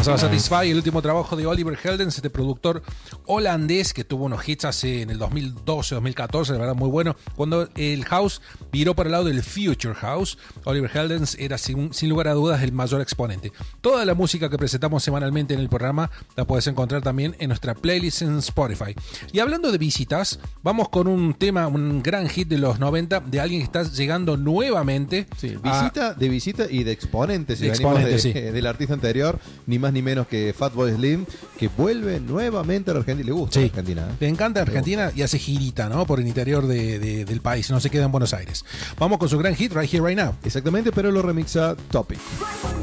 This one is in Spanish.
pasaba Satisfy, el último trabajo de Oliver Heldens, este productor holandés que tuvo unos hits hace en el 2012, 2014, la verdad muy bueno. Cuando el house viró para el lado del Future House, Oliver Heldens era sin lugar a dudas el mayor exponente. Toda la música que presentamos semanalmente en el programa la puedes encontrar también en nuestra playlist en Spotify. Y hablando de visitas, vamos con un tema, un gran hit de los 90 de alguien que está llegando nuevamente. Sí, de visita y de exponente, si venimos del artista anterior, ni más ni menos que Fatboy Slim, que vuelve nuevamente a la Argentina. Le gusta la Argentina. Le encanta Argentina y hace girita, ¿no? Por el interior del país, no se queda en Buenos Aires. Vamos con su gran hit, Right Here, Right Now. Exactamente, pero lo remixa Topic.